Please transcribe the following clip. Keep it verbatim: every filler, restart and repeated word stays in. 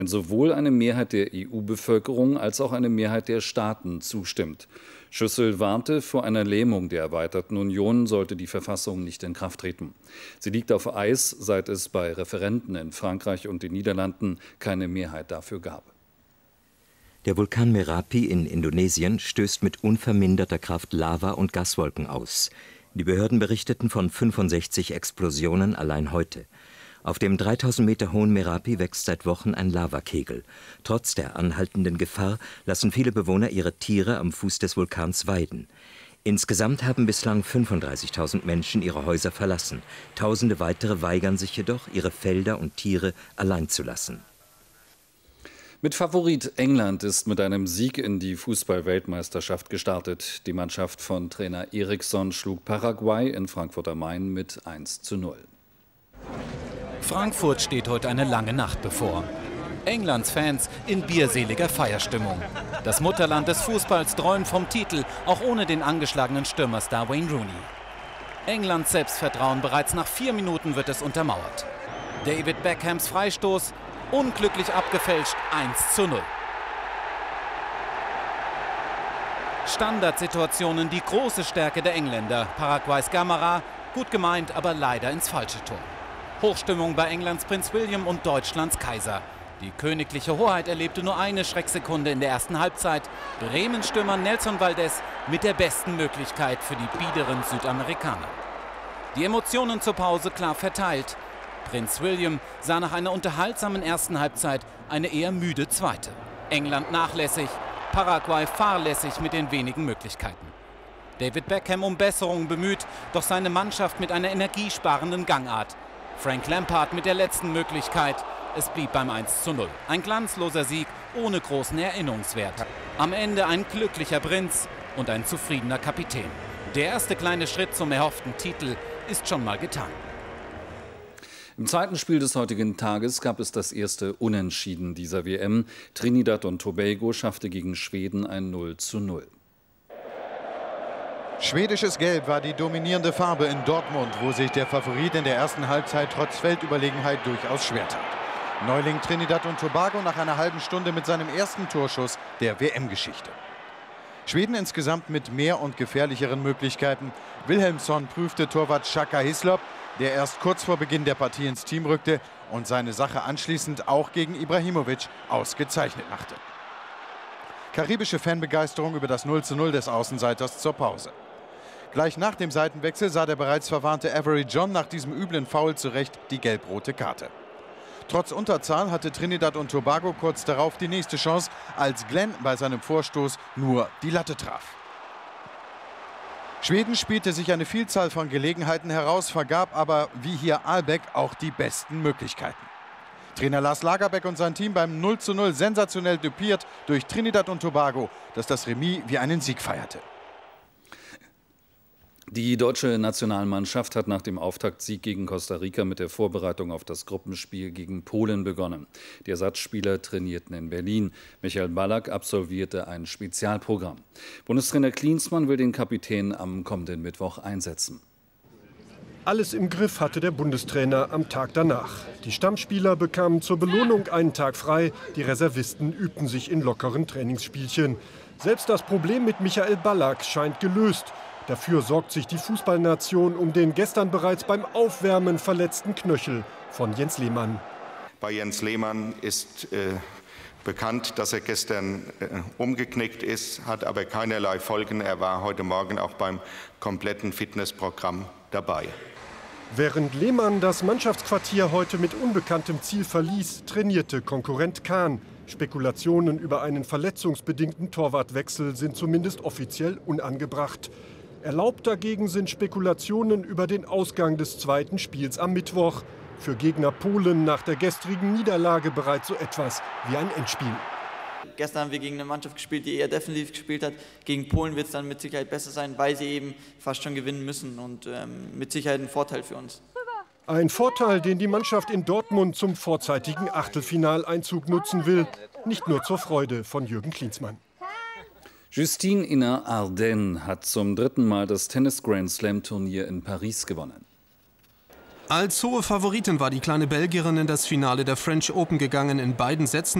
sowohl eine Mehrheit der E U-Bevölkerung als auch eine Mehrheit der Staaten zustimmt. Schüssel warnte vor einer Lähmung der erweiterten Union, sollte die Verfassung nicht in Kraft treten. Sie liegt auf Eis, seit es bei Referenden in Frankreich und den Niederlanden keine Mehrheit dafür gab. Der Vulkan Merapi in Indonesien stößt mit unverminderter Kraft Lava- und Gaswolken aus. Die Behörden berichteten von fünfundsechzig Explosionen allein heute. Auf dem dreitausend Meter hohen Merapi wächst seit Wochen ein Lavakegel. Trotz der anhaltenden Gefahr lassen viele Bewohner ihre Tiere am Fuß des Vulkans weiden. Insgesamt haben bislang fünfunddreißigtausend Menschen ihre Häuser verlassen. Tausende weitere weigern sich jedoch, ihre Felder und Tiere allein zu lassen. Mit Favorit England ist mit einem Sieg in die Fußball-Weltmeisterschaft gestartet. Die Mannschaft von Trainer Eriksson schlug Paraguay in Frankfurt am Main mit eins zu null. Frankfurt steht heute eine lange Nacht bevor. Englands Fans in bierseliger Feierstimmung. Das Mutterland des Fußballs träumt vom Titel, auch ohne den angeschlagenen Stürmerstar Wayne Rooney. Englands Selbstvertrauen bereits nach vier Minuten wird es untermauert. David Beckhams Freistoß, unglücklich abgefälscht, eins zu null. Standardsituationen, die große Stärke der Engländer. Paraguays Gamara, gut gemeint, aber leider ins falsche Tor. Hochstimmung bei Englands Prinz William und Deutschlands Kaiser. Die königliche Hoheit erlebte nur eine Schrecksekunde in der ersten Halbzeit. Bremen-Stürmer Nelson Valdez mit der besten Möglichkeit für die biederen Südamerikaner. Die Emotionen zur Pause klar verteilt. Prinz William sah nach einer unterhaltsamen ersten Halbzeit eine eher müde zweite. England nachlässig, Paraguay fahrlässig mit den wenigen Möglichkeiten. David Beckham um Besserung bemüht, doch seine Mannschaft mit einer energiesparenden Gangart. Frank Lampard mit der letzten Möglichkeit. Es blieb beim eins zu null. Ein glanzloser Sieg ohne großen Erinnerungswert. Am Ende ein glücklicher Prinz und ein zufriedener Kapitän. Der erste kleine Schritt zum erhofften Titel ist schon mal getan. Im zweiten Spiel des heutigen Tages gab es das erste Unentschieden dieser W M. Trinidad und Tobago schaffte gegen Schweden ein null zu null. Schwedisches Gelb war die dominierende Farbe in Dortmund, wo sich der Favorit in der ersten Halbzeit trotz Feldüberlegenheit durchaus schwer tat. Neuling Trinidad und Tobago nach einer halben Stunde mit seinem ersten Torschuss der W M-Geschichte. Schweden insgesamt mit mehr und gefährlicheren Möglichkeiten. Wilhelmsson prüfte Torwart Xhaka Hislop, der erst kurz vor Beginn der Partie ins Team rückte und seine Sache anschließend auch gegen Ibrahimovic ausgezeichnet machte. Karibische Fanbegeisterung über das null zu null des Außenseiters zur Pause. Gleich nach dem Seitenwechsel sah der bereits verwarnte Avery John nach diesem üblen Foul zurecht die gelb-rote Karte. Trotz Unterzahl hatte Trinidad und Tobago kurz darauf die nächste Chance, als Glenn bei seinem Vorstoß nur die Latte traf. Schweden spielte sich eine Vielzahl von Gelegenheiten heraus, vergab aber, wie hier Albeck, auch die besten Möglichkeiten. Trainer Lars Lagerbeck und sein Team beim null zu null sensationell düpiert durch Trinidad und Tobago, das das Remis wie einen Sieg feierte. Die deutsche Nationalmannschaft hat nach dem Auftaktsieg gegen Costa Rica mit der Vorbereitung auf das Gruppenspiel gegen Polen begonnen. Die Ersatzspieler trainierten in Berlin. Michael Ballack absolvierte ein Spezialprogramm. Bundestrainer Klinsmann will den Kapitän am kommenden Mittwoch einsetzen. Alles im Griff hatte der Bundestrainer am Tag danach. Die Stammspieler bekamen zur Belohnung einen Tag frei. Die Reservisten übten sich in lockeren Trainingsspielchen. Selbst das Problem mit Michael Ballack scheint gelöst. Dafür sorgt sich die Fußballnation um den gestern bereits beim Aufwärmen verletzten Knöchel von Jens Lehmann. Bei Jens Lehmann ist äh, bekannt, dass er gestern äh, umgeknickt ist, hat aber keinerlei Folgen. Er war heute Morgen auch beim kompletten Fitnessprogramm dabei. Während Lehmann das Mannschaftsquartier heute mit unbekanntem Ziel verließ, trainierte Konkurrent Kahn. Spekulationen über einen verletzungsbedingten Torwartwechsel sind zumindest offiziell unangebracht. Erlaubt dagegen sind Spekulationen über den Ausgang des zweiten Spiels am Mittwoch. Für Gegner Polen nach der gestrigen Niederlage bereits so etwas wie ein Endspiel. Gestern haben wir gegen eine Mannschaft gespielt, die eher defensiv gespielt hat. Gegen Polen wird es dann mit Sicherheit besser sein, weil sie eben fast schon gewinnen müssen und ähm, mit Sicherheit ein Vorteil für uns. Ein Vorteil, den die Mannschaft in Dortmund zum vorzeitigen Achtelfinaleinzug nutzen will. Nicht nur zur Freude von Jürgen Klinsmann. Justine Henin-Ardenne hat zum dritten Mal das Tennis-Grand-Slam-Turnier in Paris gewonnen. Als hohe Favoritin war die kleine Belgierin in das Finale der French Open gegangen. In beiden Sätzen